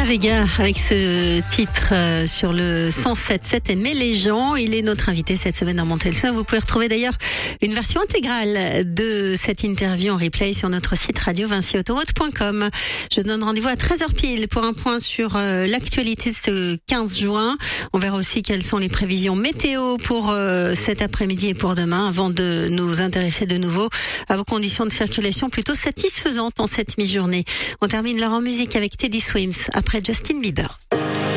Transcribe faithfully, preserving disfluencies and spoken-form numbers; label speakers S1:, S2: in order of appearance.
S1: La Vega avec ce titre euh, sur le cent sept sept Aimer les gens. Il est notre invité cette semaine dans Montrer le Son. Vous pouvez retrouver d'ailleurs une version intégrale de cette interview en replay sur notre site radio vinci autoroute point com. Je donne rendez-vous à treize heures pile pour un point sur euh, l'actualité de ce quinze juin. On verra aussi quelles sont les prévisions météo pour euh, cet après-midi et pour demain avant de nous intéresser de nouveau à vos conditions de circulation plutôt satisfaisantes en cette mi-journée. On termine l'heure en musique avec Teddy Swims après Justin Bieber.